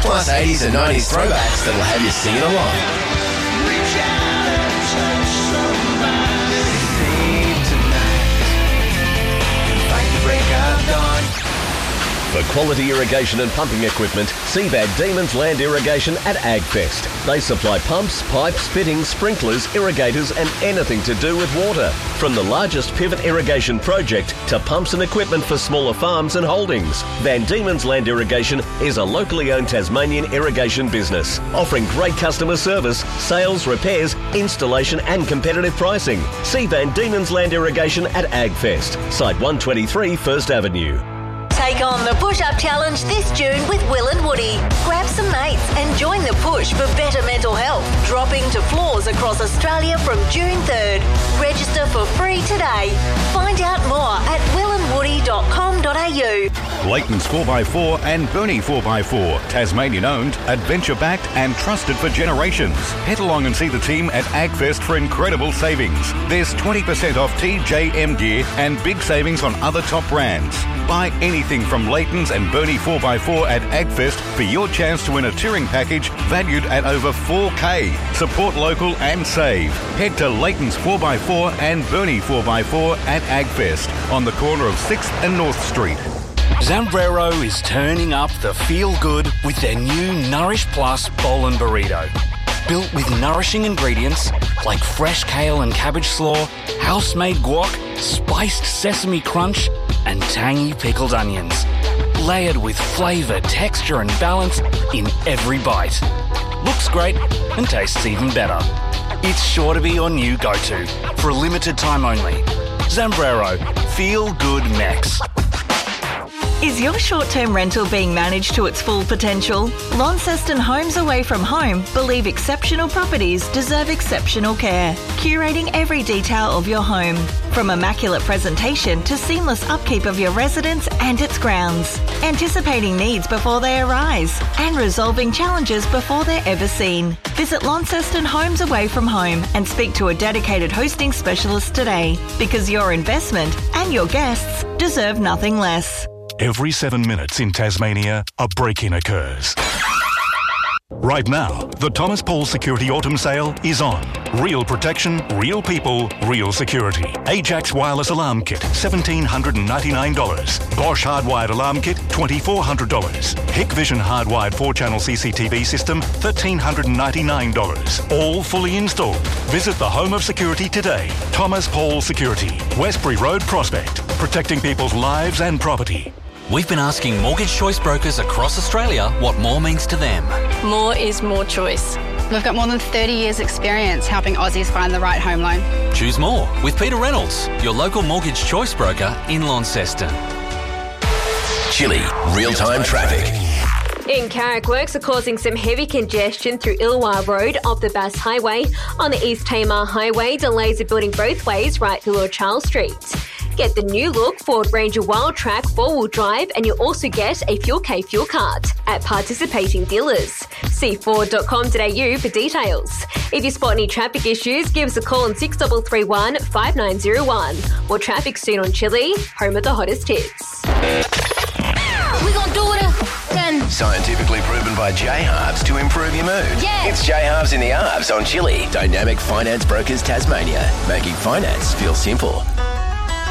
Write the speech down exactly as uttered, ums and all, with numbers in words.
plus eighties and nineties throwbacks that'll have you singing along. Reach out and touch somebody. Save tonight. Fight the break of dawn. For quality irrigation and pumping equipment, see Van Diemen's Land Irrigation at AgFest. They supply pumps, pipes, fittings, sprinklers, irrigators and anything to do with water. From the largest pivot irrigation project to pumps and equipment for smaller farms and holdings, Van Diemen's Land Irrigation is a locally owned Tasmanian irrigation business, offering great customer service, sales, repairs, installation and competitive pricing. See Van Diemen's Land Irrigation at AgFest, Site one twenty-three First Avenue. Take on the Push-Up Challenge this June with Will and Woody. Grab some mates and join the push for better mental health. Dropping to floors across Australia from June third. Register for free today. Find out more at will and woody dot com dot a u. Leighton's four by four and Bernie four by four. Tasmanian owned, adventure backed and trusted for generations. Head along and see the team at AgFest for incredible savings. There's twenty percent off T J M gear and big savings on other top brands. Buy anything from Leighton's and Bernie four by four at AgFest for your chance to win a touring package valued at over four K. Support local and save. Head to Leighton's four by four and Bernie four by four at AgFest on the corner of sixth and North Street. Zambrero is turning up the feel-good with their new Nourish Plus Bowl and Burrito. Built with nourishing ingredients like fresh kale and cabbage slaw, house-made guac, spiced sesame crunch, and tangy pickled onions. Layered with flavour, texture and balance in every bite. Looks great and tastes even better. It's sure to be your new go-to for a limited time only. Zambrero, feel good Mex. Is your short-term rental being managed to its full potential? Launceston Homes Away From Home believe exceptional properties deserve exceptional care, curating every detail of your home, from immaculate presentation to seamless upkeep of your residence and its grounds, anticipating needs before they arise and resolving challenges before they're ever seen. Visit Launceston Homes Away From Home and speak to a dedicated hosting specialist today, because your investment and your guests deserve nothing less. Every seven minutes in Tasmania, a break-in occurs. Right now, the Thomas Paul Security Autumn Sale is on. Real protection, real people, real security. Ajax Wireless Alarm Kit, one thousand seven hundred ninety-nine dollars. Bosch Hardwired Alarm Kit, two thousand four hundred dollars. Hikvision Hardwired four-channel C C T V System, one thousand three hundred ninety-nine dollars. All fully installed. Visit the home of security today. Thomas Paul Security, Westbury Road, Prospect. Protecting people's lives and property. We've been asking mortgage choice brokers across Australia what more means to them. More is more choice. We've got more than thirty years experience helping Aussies find the right home loan. Choose more with Peter Reynolds, your local mortgage choice broker in Launceston. Chile, real-time traffic. In Carrick, works are causing some heavy congestion through Illawarra Road off the Bass Highway. On the East Tamar Highway, delays are building both ways right through Lord Charles Street. Get the new look Ford Ranger Wild Track four-wheel drive, and you'll also get a Fuel K fuel card at participating dealers. See ford dot com dot a u for details. If you spot any traffic issues, give us a call on six three three one, five nine zero one. More traffic soon on Chile, home of the hottest hits. We gon' do it again. Scientifically proven by J-Halves to improve your mood. Yeah. It's J-Halves in the Halves on Chile. Dynamic Finance Brokers Tasmania, making finance feel simple.